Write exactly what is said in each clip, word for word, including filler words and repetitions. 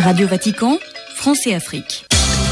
Radio Vatican, France et Afrique.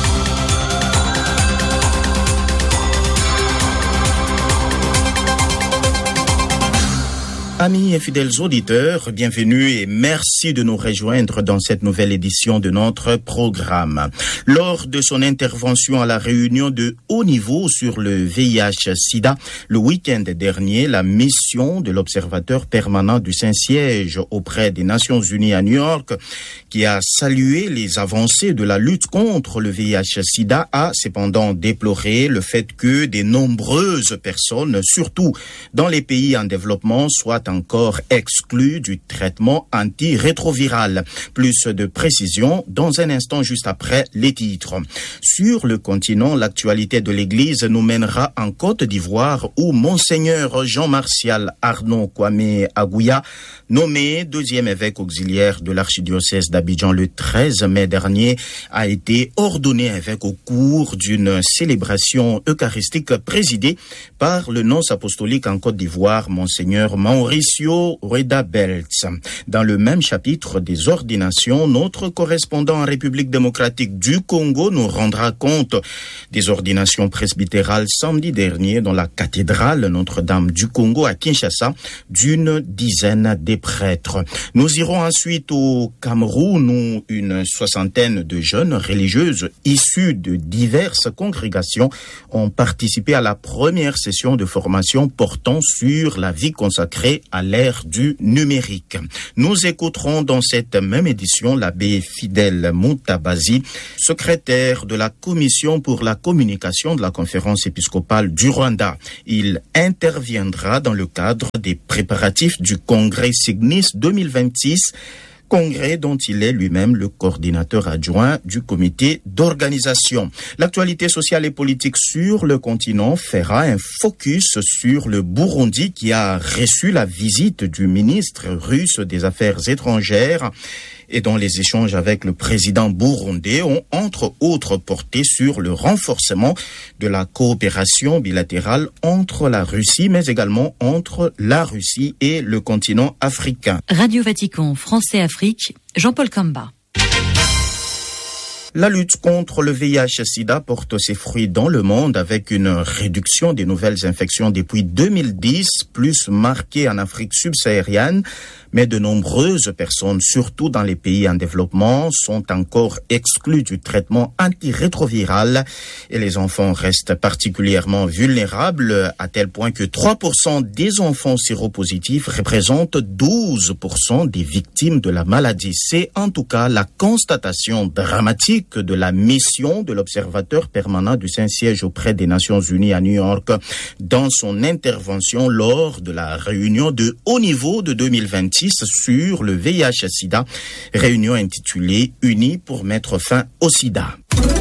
Amis et fidèles auditeurs, bienvenue et merci de nous rejoindre dans cette nouvelle édition de notre programme. Lors de son intervention à la réunion de haut niveau sur le V I H sida, le week-end dernier, la mission de l'Observateur permanent du Saint-Siège auprès des Nations Unies à New York, qui a salué les avancées de la lutte contre le V I H sida, a cependant déploré le fait que de nombreuses personnes, surtout dans les pays en développement, soient encore exclus du traitement antirétroviral. Plus de précision dans un instant juste après les titres. Sur le continent, l'actualité de l'Église nous mènera en Côte d'Ivoire où Monseigneur Jean-Martial Arnaud Kwame Agouya, nommé deuxième évêque auxiliaire de l'archidiocèse d'Abidjan le treize mai dernier, a été ordonné évêque au cours d'une célébration eucharistique présidée par le nonce apostolique en Côte d'Ivoire, Monseigneur Mauricio Reda Beltz. Dans le même chapitre des ordinations, notre correspondant en République démocratique du Congo nous rendra compte des ordinations presbytérales samedi dernier dans la cathédrale Notre-Dame du Congo à Kinshasa d'une dizaine de prêtres. Nous irons ensuite au Cameroun où une soixantaine de jeunes religieuses issues de diverses congrégations ont participé à la première session de formation portant sur la vie consacrée à l'ère du numérique. Nous écouterons dans cette même édition l'abbé Fidèle Moutabazi, secrétaire de la Commission pour la communication de la Conférence épiscopale du Rwanda. Il interviendra dans le cadre des préparatifs du Congrès Signis deux mille vingt-six, congrès dont il est lui-même le coordinateur adjoint du comité d'organisation. L'actualité sociale et politique sur le continent fera un focus sur le Burundi qui a reçu la visite du ministre russe des Affaires étrangères et dont les échanges avec le président burundais ont entre autres porté sur le renforcement de la coopération bilatérale entre la Russie, mais également entre la Russie et le continent africain. Radio Vatican, France et Afrique, Jean-Paul Kamba. La lutte contre le V I H sida porte ses fruits dans le monde avec une réduction des nouvelles infections depuis deux mille dix, plus marquée en Afrique subsaharienne. Mais de nombreuses personnes, surtout dans les pays en développement, sont encore exclues du traitement antirétroviral et les enfants restent particulièrement vulnérables à tel point que trois pour cent des enfants séropositifs représentent douze pour cent des victimes de la maladie. C'est en tout cas la constatation dramatique de la mission de l'Observateur permanent du Saint-Siège auprès des Nations Unies à New York dans son intervention lors de la réunion de haut niveau de deux mille vingt-six sur le V I H sida, réunion intitulée « Unis pour mettre fin au sida ».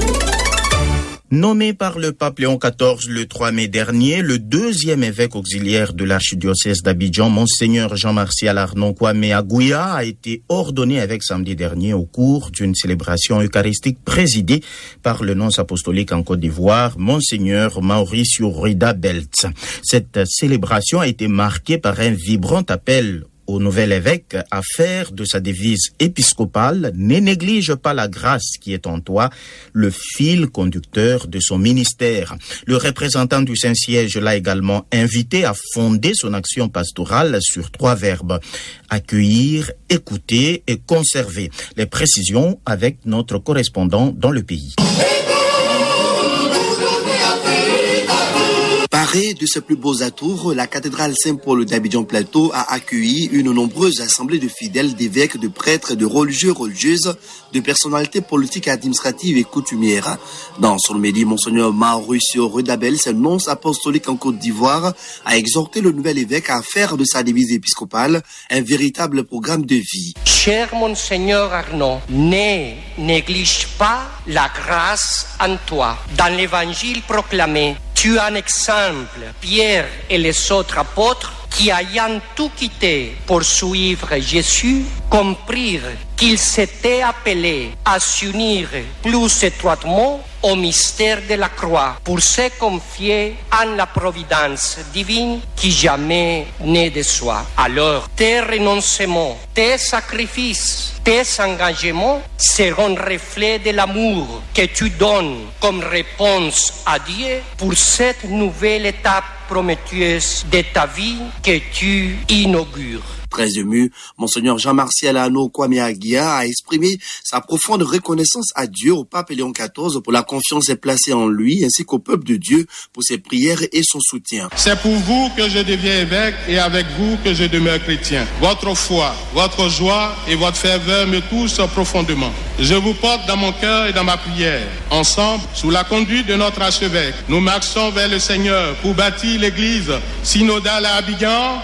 Nommé par le pape Léon quatorze le trois mai dernier, le deuxième évêque auxiliaire de l'archidiocèse d'Abidjan, Monseigneur Jean-Martial Arnaud Kwame Agouya, a été ordonné évêque samedi dernier au cours d'une célébration eucharistique présidée par le nonce apostolique en Côte d'Ivoire, Monseigneur Mauricio Reda Beltz. Cette célébration a été marquée par un vibrant appel au nouvel évêque à faire de sa devise épiscopale « Ne néglige pas la grâce qui est en toi », le fil conducteur de son ministère. Le représentant du Saint-Siège l'a également invité à fonder son action pastorale sur trois verbes : accueillir, écouter et conserver. Les précisions avec notre correspondant dans le pays. Parée de ses plus beaux atours, la cathédrale Saint-Paul d'Abidjan-Plateau a accueilli une nombreuse assemblée de fidèles, d'évêques, de prêtres, de religieux, religieuses, de personnalités politiques, administratives et coutumières. Dans son médiat, Monseigneur Mauricio Reda Beltz, nonce apostolique en Côte d'Ivoire, a exhorté le nouvel évêque à faire de sa devise épiscopale un véritable programme de vie. Cher Monseigneur Arnaud, ne néglige pas la grâce en toi. Dans l'évangile proclamé, tu es un exemple, Pierre et les autres apôtres, qui ayant tout quitté pour suivre Jésus, comprirent qu'il s'était appelé à s'unir plus étroitement au mystère de la croix pour se confier en la providence divine qui jamais n'est de soi. Alors, tes renoncements, tes sacrifices, tes engagements seront reflets de l'amour que tu donnes comme réponse à Dieu pour cette nouvelle étape prometteuse de ta vie que tu inaugures. Très ému, Monseigneur Jean-Martial Ano Kwame Agia a exprimé sa profonde reconnaissance à Dieu, au pape Léon quatorze, pour la confiance placée en lui, ainsi qu'au peuple de Dieu pour ses prières et son soutien. C'est pour vous que je deviens évêque et avec vous que je demeure chrétien. Votre foi, votre joie et votre ferveur me touchent profondément. Je vous porte dans mon cœur et dans ma prière. Ensemble, sous la conduite de notre archevêque, nous marchons vers le Seigneur pour bâtir l'église synodale à Abidjan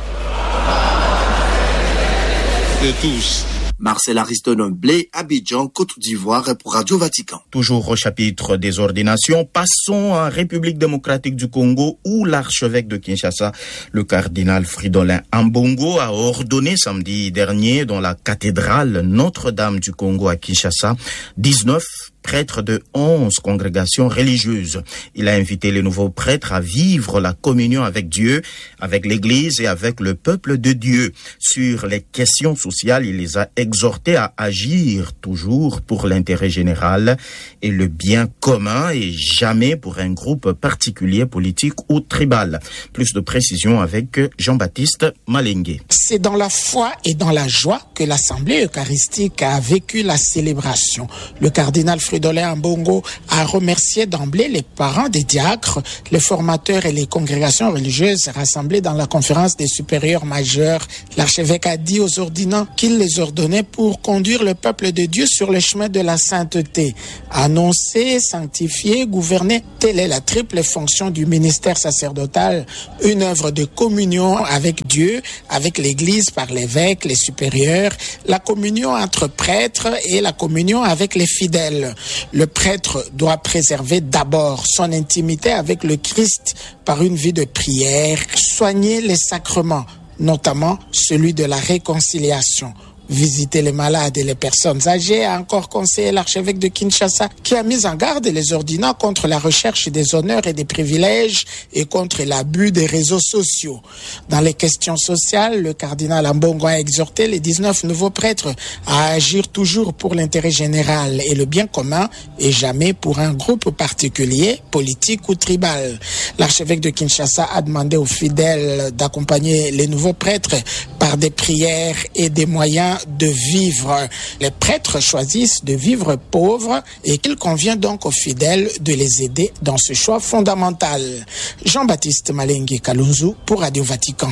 de tous. Marcel Ariston Blé, Abidjan, Côte d'Ivoire pour Radio Vatican. Toujours au chapitre des ordinations, passons en République démocratique du Congo où l'archevêque de Kinshasa, le cardinal Fridolin Ambongo, a ordonné samedi dernier dans la cathédrale Notre-Dame du Congo à Kinshasa dix-neuf prêtre de onze congrégations religieuses. Il a invité les nouveaux prêtres à vivre la communion avec Dieu, avec l'Église et avec le peuple de Dieu. Sur les questions sociales, il les a exhortés à agir toujours pour l'intérêt général et le bien commun et jamais pour un groupe particulier, politique ou tribal. Plus de précisions avec Jean-Baptiste Malengue. C'est dans la foi et dans la joie que l'Assemblée eucharistique a vécu la célébration. Le cardinal Fridolin Ambongo a remercié d'emblée les parents des diacres, les formateurs et les congrégations religieuses rassemblées dans la conférence des supérieurs majeurs. L'archevêque a dit aux ordinants qu'il les ordonnait pour conduire le peuple de Dieu sur le chemin de la sainteté. Annoncer, sanctifier, gouverner, telle est la triple fonction du ministère sacerdotal, une œuvre de communion avec Dieu, avec l'Église par l'évêque, les supérieurs, la communion entre prêtres et la communion avec les fidèles. Le prêtre doit préserver d'abord son intimité avec le Christ par une vie de prière, soigner les sacrements, notamment celui de la réconciliation. Visiter les malades et les personnes âgées, a encore conseillé l'archevêque de Kinshasa, qui a mis en garde les ordinants contre la recherche des honneurs et des privilèges et contre l'abus des réseaux sociaux. Dans les questions sociales, le cardinal Ambongo a exhorté les dix-neuf nouveaux prêtres à agir toujours pour l'intérêt général et le bien commun et jamais pour un groupe particulier, politique ou tribal. L'archevêque de Kinshasa a demandé aux fidèles d'accompagner les nouveaux prêtres par des prières et des moyens de vivre. Les prêtres choisissent de vivre pauvres et qu'il convient donc aux fidèles de les aider dans ce choix fondamental. Jean-Baptiste Malengue Kalunzu pour Radio Vatican.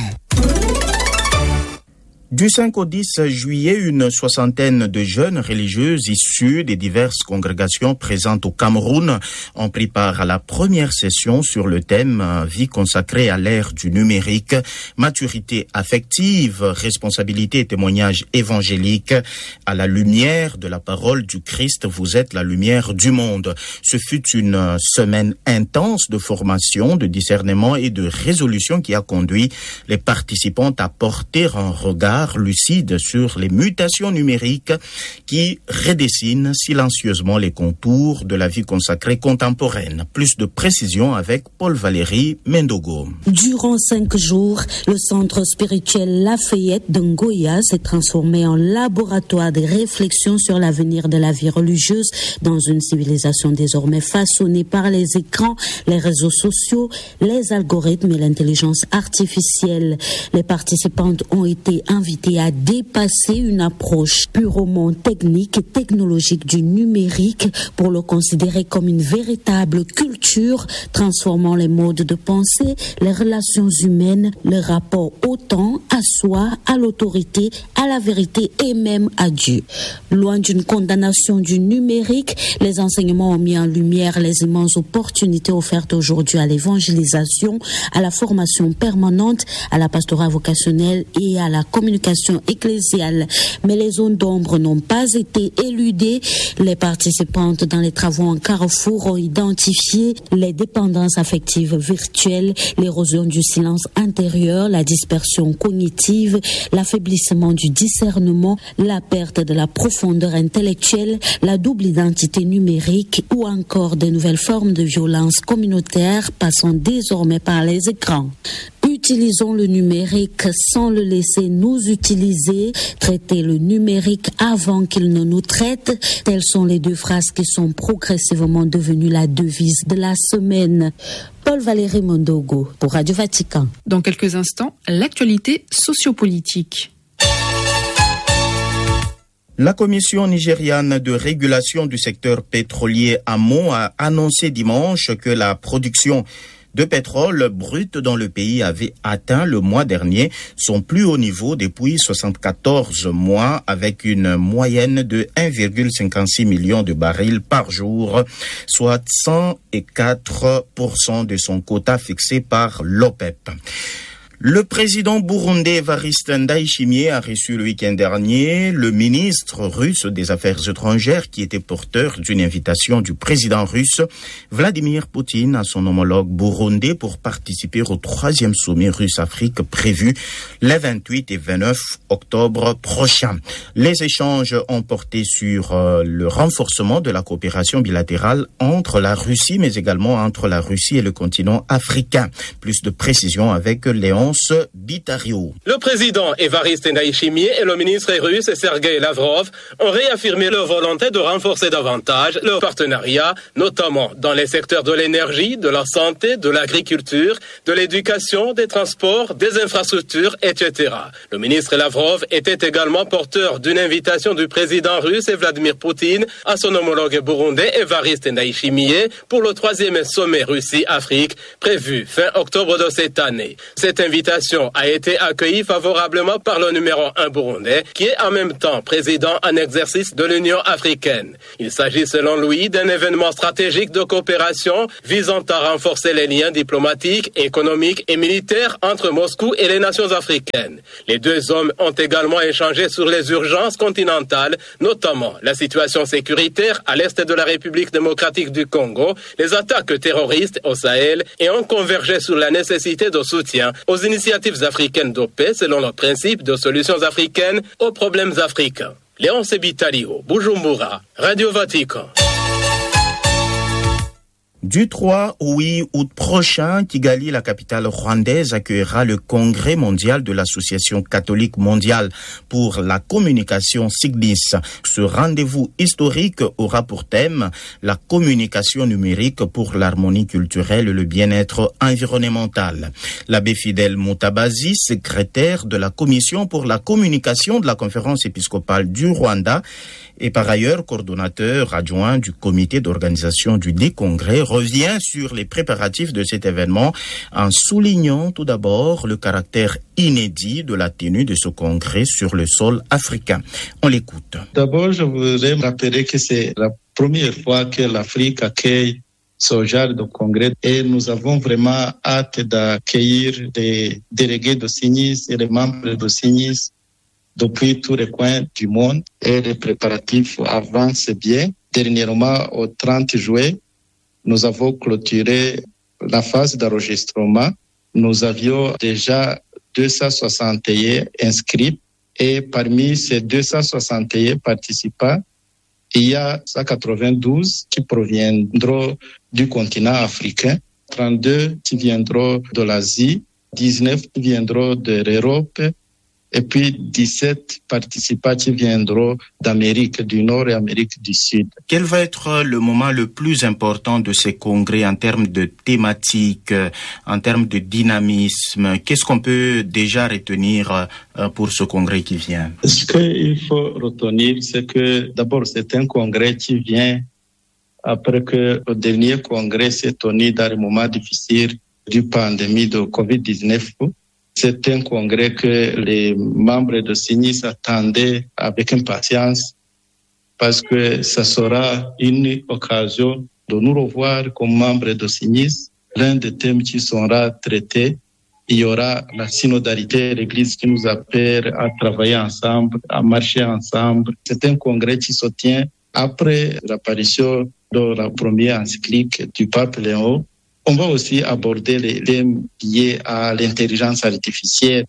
Du cinq au dix juillet, une soixantaine de jeunes religieuses issues des diverses congrégations présentes au Cameroun ont pris part à la première session sur le thème « Vie consacrée à l'ère du numérique, maturité affective, responsabilité et témoignage évangélique. À la lumière de la parole du Christ, vous êtes la lumière du monde ». Ce fut une semaine intense de formation, de discernement et de résolution qui a conduit les participantes à porter un regard lucide sur les mutations numériques qui redessinent silencieusement les contours de la vie consacrée contemporaine. Plus de précision avec Paul-Valéry Mendogo. Durant cinq jours, le centre spirituel Lafayette de Ngoya s'est transformé en laboratoire de réflexion sur l'avenir de la vie religieuse dans une civilisation désormais façonnée par les écrans, les réseaux sociaux, les algorithmes et l'intelligence artificielle. Les participantes ont été invitées à dépasser une approche purement technique et technologique du numérique pour le considérer comme une véritable culture, transformant les modes de pensée, les relations humaines, le rapport au temps, à soi, à l'autorité, à la vérité et même à Dieu. Loin d'une condamnation du numérique, les enseignements ont mis en lumière les immenses opportunités offertes aujourd'hui à l'évangélisation, à la formation permanente, à la pastorale vocationnelle et à la communication communication ecclésiale. Mais les zones d'ombre n'ont pas été éludées. Les participantes dans les travaux en carrefour ont identifié les dépendances affectives virtuelles, l'érosion du silence intérieur, la dispersion cognitive, l'affaiblissement du discernement, la perte de la profondeur intellectuelle, la double identité numérique ou encore de nouvelles formes de violence communautaire passant désormais par les écrans. Utilisons le numérique sans le laisser nous utiliser. Traiter le numérique avant qu'il ne nous traite. Telles sont les deux phrases qui sont progressivement devenues la devise de la semaine. Paul-Valéry Mondogo pour Radio Vatican. Dans quelques instants, l'actualité sociopolitique. La Commission nigériane de régulation du secteur pétrolier AMO a annoncé dimanche que la production de pétrole brut dans le pays avait atteint le mois dernier son plus haut niveau depuis soixante-quatorze mois, avec une moyenne de un virgule cinquante-six million de barils par jour, soit cent quatre pour cent de son quota fixé par l'OPEP. Le président burundais Evariste Ndayishimiye a reçu le week-end dernier le ministre russe des Affaires étrangères qui était porteur d'une invitation du président russe Vladimir Poutine à son homologue burundais pour participer au troisième sommet russe-Afrique prévu les vingt-huit et vingt-neuf octobre prochains. Les échanges ont porté sur euh, le renforcement de la coopération bilatérale entre la Russie mais également entre la Russie et le continent africain. Plus de précisions avec Léon Bitario. Le président Evariste Ndayishimiye et le ministre russe Sergei Lavrov ont réaffirmé leur volonté de renforcer davantage leur partenariat, notamment dans les secteurs de l'énergie, de la santé, de l'agriculture, de l'éducation, des transports, des infrastructures, et cetera. Le ministre Lavrov était également porteur d'une invitation du président russe Vladimir Poutine à son homologue burundais Evariste Ndayishimiye pour le troisième sommet Russie-Afrique prévu fin octobre de cette année. Cette invitation a été accueillie favorablement par le numéro un burundais, qui est en même temps président en exercice de l'Union africaine. Il s'agit selon lui d'un événement stratégique de coopération visant à renforcer les liens diplomatiques, économiques et militaires entre Moscou et les nations africaines. Les deux hommes ont également échangé sur les urgences continentales, notamment la situation sécuritaire à l'est de la République démocratique du Congo, les attaques terroristes au Sahel, et ont convergé sur la nécessité de soutien aux initiatives africaines de paix selon le principe de solutions africaines aux problèmes africains. Léon Sebitalio, Bujumbura, Radio Vatican. Du trois au huit août prochain, Kigali, la capitale rwandaise, accueillera le congrès mondial de l'Association catholique mondiale pour la communication SIGDIS. Ce rendez-vous historique aura pour thème la communication numérique pour l'harmonie culturelle et le bien-être environnemental. L'abbé Fidèle Mutabazi, secrétaire de la commission pour la communication de la conférence épiscopale du Rwanda, et par ailleurs coordonnateur adjoint du comité d'organisation du dit congrès, revient sur les préparatifs de cet événement en soulignant tout d'abord le caractère inédit de la tenue de ce congrès sur le sol africain. On l'écoute. D'abord, je voudrais rappeler que c'est la première fois que l'Afrique accueille ce genre de congrès et nous avons vraiment hâte d'accueillir des délégués de SIGDIS et les membres de SIGDIS depuis tous les coins du monde et les préparatifs avancent bien. Dernièrement, au trente juillet, nous avons clôturé la phase d'enregistrement. Nous avions déjà deux cent soixante et un inscrits et parmi ces deux cent soixante et un participants, il y a cent quatre-vingt-douze qui proviendront du continent africain, trente-deux qui viendront de l'Asie, dix-neuf qui viendront de l'Europe, et puis dix-sept participants qui viendront d'Amérique du Nord et Amérique du Sud. Quel va être le moment le plus important de ces congrès en termes de thématique, en termes de dynamisme? Qu'est-ce qu'on peut déjà retenir pour ce congrès qui vient? Ce qu'il faut retenir, c'est que d'abord c'est un congrès qui vient après que le dernier congrès s'est tenu dans le moment difficile du pandémie de covid dix-neuf. C'est un congrès que les membres de SIGDIS attendaient avec impatience parce que ça sera une occasion de nous revoir comme membres de SIGDIS. L'un des thèmes qui sera traité, il y aura la synodalité, l'Église qui nous appelle à travailler ensemble, à marcher ensemble. C'est un congrès qui se tient après l'apparition de la première encyclique du pape Léon. On va aussi aborder les thèmes liés à l'intelligence artificielle.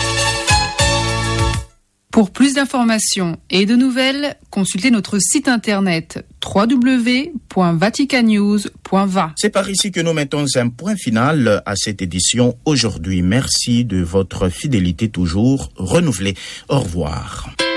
Pour plus d'informations et de nouvelles, consultez notre site internet w w w point vatican news point v a. C'est par ici que nous mettons un point final à cette édition aujourd'hui. Merci de votre fidélité toujours renouvelée. Au revoir.